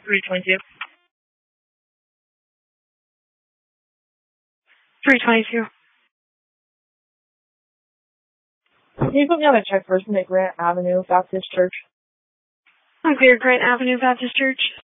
322. 322. Can you put me on a check person at Grant Avenue Baptist Church? Unclear, Grant Avenue Baptist Church.